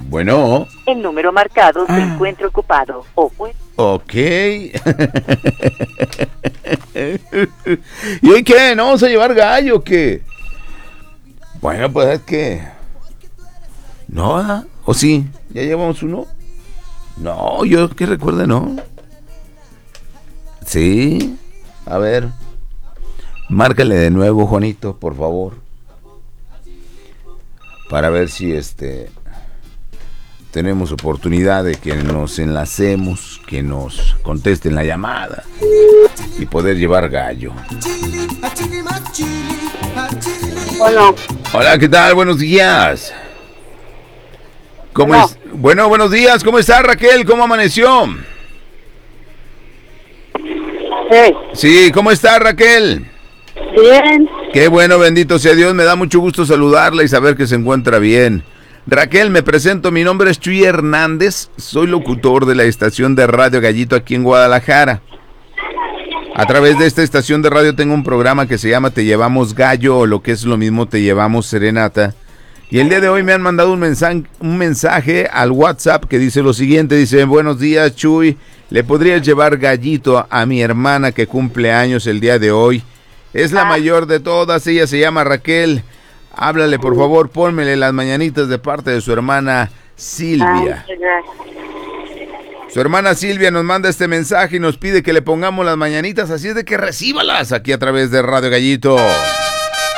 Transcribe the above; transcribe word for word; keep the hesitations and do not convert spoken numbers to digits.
Bueno. El número marcado ah. se encuentra ocupado. O pues... Ok. ¿Y hoy qué? ¿No vamos a llevar gallo o qué? Bueno, pues es que... No, ¿eh? ¿O sí? ¿Ya llevamos uno? No, yo que recuerde, no. Sí. A ver. Márcale de nuevo, Juanito, por favor. Para ver si este... tenemos oportunidad de que nos enlacemos, que nos contesten la llamada y poder llevar gallo. Bueno. Hola, ¿qué tal? Buenos días. ¿Cómo Bueno. es? Bueno, buenos días. ¿Cómo está, Raquel? ¿Cómo amaneció? Sí. Sí, ¿cómo está, Raquel? Bien. Qué bueno, bendito sea Dios. Me da mucho gusto saludarla y saber que se encuentra bien. Raquel, me presento, mi nombre es Chuy Hernández, soy locutor de la estación de Radio Gallito aquí en Guadalajara. A través de esta estación de radio tengo un programa que se llama Te Llevamos Gallo, o lo que es lo mismo, Te Llevamos Serenata. Y el día de hoy me han mandado un mensaje, un mensaje al WhatsApp que dice lo siguiente, dice: buenos días, Chuy, ¿le podrías llevar gallito a mi hermana que cumple años el día de hoy? Es la mayor de todas, ella se llama Raquel. Háblale, por favor, pónmele las mañanitas de parte de su hermana Silvia. Su hermana Silvia nos manda este mensaje y nos pide que le pongamos las mañanitas, así es de que recíbalas aquí a través de Radio Gallito.